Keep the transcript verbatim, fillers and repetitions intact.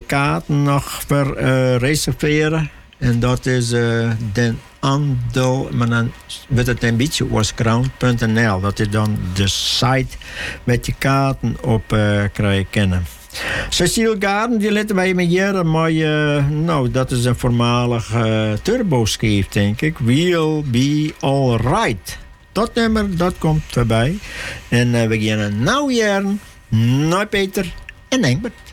kaarten nog voor uh, reserveren. En dat is uh, den Andel, maar dan wordt het een beetje wasground punt n l. Dat is dan de site met je kaarten op uh, krijgen kennen. Cecile Garden, die laten wij me hier, maar uh, nou, dat is een voormalig uh, turboscheef, denk ik. We'll be alright. Dat nummer, dat komt voorbij. En uh, we gaan nou jaren naar Peter en Engbert.